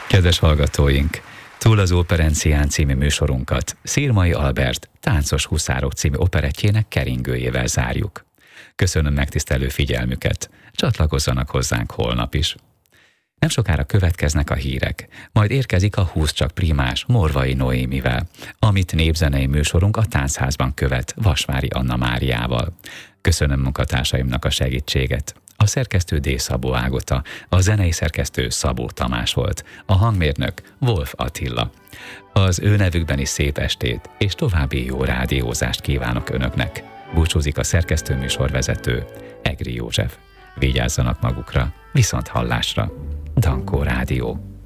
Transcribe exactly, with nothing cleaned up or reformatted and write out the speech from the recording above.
Kedves hallgatóink! Túl az Operencián című műsorunkat Szirmai Albert Táncos huszárok című operettjének keringőjével zárjuk. Köszönöm megtisztelő figyelmüket, csatlakozzanak hozzánk holnap is. Nem sokára következnek a hírek, majd érkezik a Húsz csak primás Morvai Noémivel, amit népzenei műsorunk a Táncházban követ Vasvári Anna Máriával. Köszönöm munkatársaimnak a segítséget. A szerkesztő D. Szabó Ágota, a zenei szerkesztő Szabó Tamás volt, a hangmérnök Wolf Attila. Az ő nevükben is szép estét és további jó rádiózást kívánok önöknek. Búcsúzik a szerkesztő műsorvezető Egri József. Vigyázzanak magukra, viszont hallásra. Dankó Rádió.